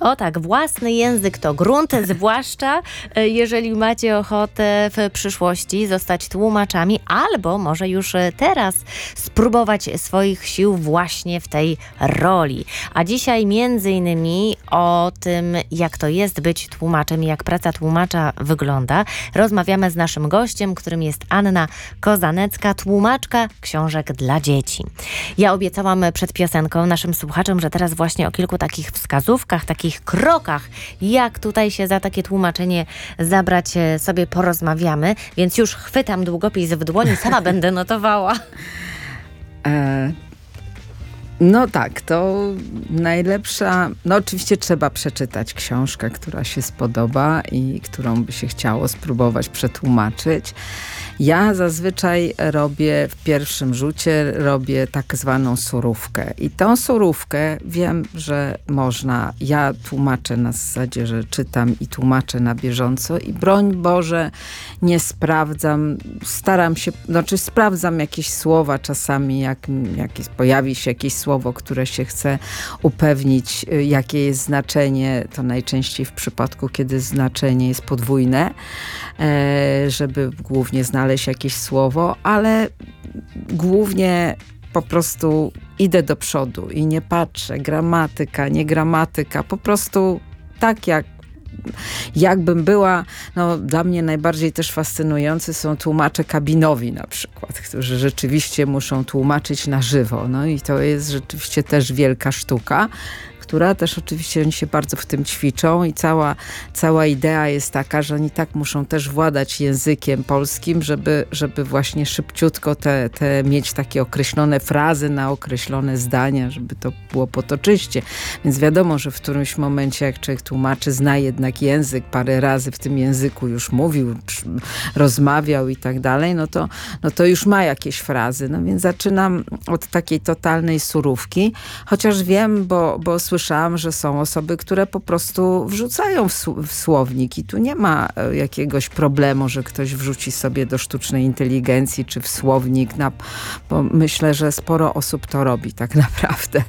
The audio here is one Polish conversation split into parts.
O tak, własny język to grunt, zwłaszcza jeżeli macie ochotę w przyszłości zostać tłumaczami, albo może już teraz spróbować swoich sił właśnie w tej roli. A dzisiaj między innymi o tym, jak to jest być tłumaczem i jak praca tłumacza wygląda, rozmawiamy z naszym gościem, którym jest Anna Kozanecka, tłumaczka książek dla dzieci. Ja obiecałam przed piosenką naszym słuchaczom, że teraz właśnie o kilku takich wskazówkach, takich krokach, jak tutaj się za takie tłumaczenie zabrać, sobie porozmawiamy, więc już chwytam długopis w dłoni, sama będę notowała. No tak, to najlepsza... No oczywiście trzeba przeczytać książkę, która się spodoba i którą by się chciało spróbować przetłumaczyć. Ja zazwyczaj robię w pierwszym rzucie tak zwaną surówkę. I tą surówkę wiem, że można. Ja tłumaczę na zasadzie, że czytam i tłumaczę na bieżąco i broń Boże nie sprawdzam. Staram się, sprawdzam jakieś słowa czasami, jak pojawi się jakieś słowo, które się chce upewnić, jakie jest znaczenie. To najczęściej w przypadku, kiedy znaczenie jest podwójne, żeby głównie znaleźć jakieś słowo, ale głównie po prostu idę do przodu i nie patrzę, gramatyka, nie gramatyka, po prostu tak jakbym była, dla mnie najbardziej też fascynujący są tłumacze kabinowi na przykład, którzy rzeczywiście muszą tłumaczyć na żywo. No i to jest rzeczywiście też wielka sztuka, która też oczywiście oni się bardzo w tym ćwiczą i cała idea jest taka, że oni tak muszą też władać językiem polskim, żeby właśnie szybciutko mieć takie określone frazy na określone zdania, żeby to było potoczyście. Więc wiadomo, że w którymś momencie, jak człowiek tłumaczy, zna jednak język, parę razy w tym języku już mówił, rozmawiał i tak dalej, no to już ma jakieś frazy. No więc zaczynam od takiej totalnej surówki, chociaż wiem, bo słyszałam, że są osoby, które po prostu wrzucają w słownik i tu nie ma jakiegoś problemu, że ktoś wrzuci sobie do sztucznej inteligencji czy w słownik, bo myślę, że sporo osób to robi tak naprawdę,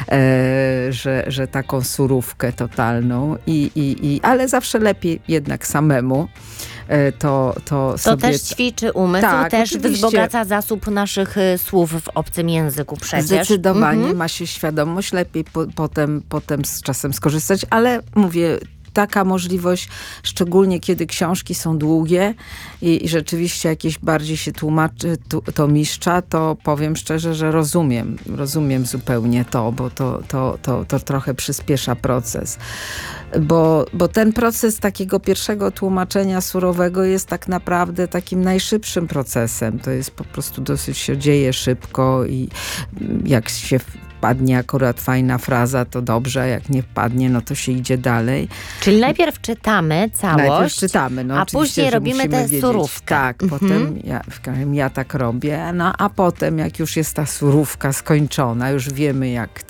że taką surówkę totalną, ale zawsze lepiej jednak samemu. To sobie... też ćwiczy umysł, tak, też oczywiście. wzbogaca zasób naszych słów w obcym języku przecież. Zdecydowanie ma się świadomość, lepiej potem z czasem skorzystać, ale mówię, taka możliwość, szczególnie kiedy książki są długie i rzeczywiście jakieś bardziej się tłumaczy to mistrza, to powiem szczerze, że rozumiem zupełnie to, bo to trochę przyspiesza proces. Bo ten proces takiego pierwszego tłumaczenia surowego jest tak naprawdę takim najszybszym procesem. To jest po prostu dosyć się dzieje szybko i jak się wpadnie akurat fajna fraza, to dobrze, a jak nie wpadnie, no to się idzie dalej. Czyli najpierw czytamy całość, a później robimy tę surówkę. Tak, potem ja tak robię, a potem jak już jest ta surówka skończona, już wiemy jak